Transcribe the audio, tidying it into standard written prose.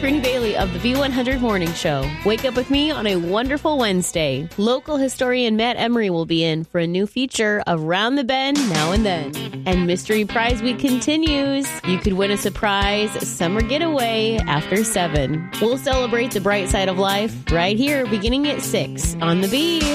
Catherine Bailey of the V100 Morning Show. Wake up with me on a wonderful Wednesday. Local historian Matt Emery will be in for a new feature of Round the Bend Now and Then. And Mystery Prize Week continues. You could win a surprise summer getaway after 7. We'll celebrate the bright side of life right here beginning at 6 on The Bee.